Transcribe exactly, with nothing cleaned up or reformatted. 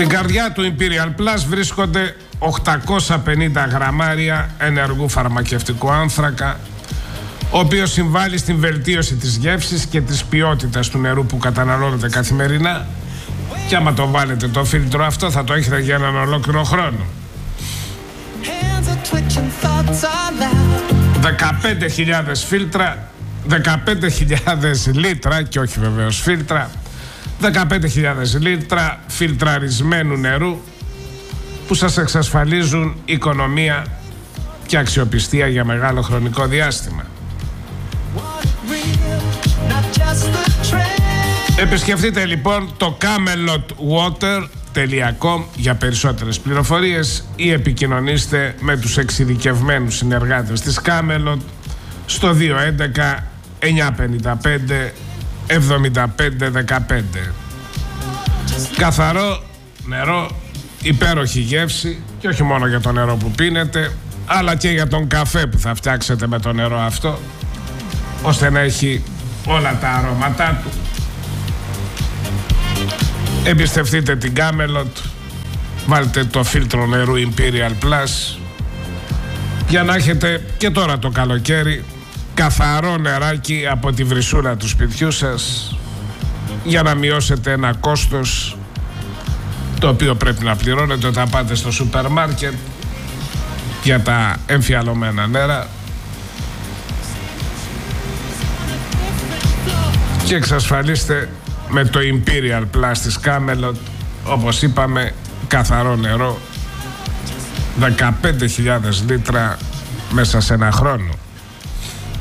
Στην καρδιά του Imperial Plus βρίσκονται οκτακόσια πενήντα γραμμάρια ενεργού φαρμακευτικού άνθρακα, ο οποίος συμβάλλει στην βελτίωση της γεύσης και της ποιότητας του νερού που καταναλώνετε καθημερινά, και άμα το βάλετε το φίλτρο αυτό θα το έχετε για έναν ολόκληρο χρόνο. δεκαπέντε χιλιάδες φίλτρα, δεκαπέντε χιλιάδες λίτρα, και όχι βεβαίως φίλτρα, δεκαπέντε χιλιάδες λίτρα φιλτραρισμένου νερού που σας εξασφαλίζουν οικονομία και αξιοπιστία για μεγάλο χρονικό διάστημα. Επισκεφτείτε λοιπόν το camelot water τελεία com για περισσότερες πληροφορίες ή επικοινωνήστε με τους εξειδικευμένους συνεργάτες της Camelot στο δύο έντεκα εννιακόσια πενήντα πέντε εβδομήντα πέντε δεκαπέντε. Καθαρό νερό, υπέροχη γεύση, και όχι μόνο για το νερό που πίνετε, αλλά και για τον καφέ που θα φτιάξετε με το νερό αυτό, ώστε να έχει όλα τα αρώματά του. Εμπιστευτείτε την Camelot, βάλτε το φίλτρο νερού Imperial Plus για να έχετε και τώρα το καλοκαίρι καθαρό νεράκι από τη βρυσούρα του σπιτιού σας, για να μειώσετε ένα κόστος το οποίο πρέπει να πληρώνετε όταν πάτε στο σούπερ μάρκετ για τα εμφιαλωμένα νερά, και εξασφαλίστε με το Imperial Plus της Camelot, όπως είπαμε, καθαρό νερό, δεκαπέντε χιλιάδες λίτρα μέσα σε ένα χρόνο.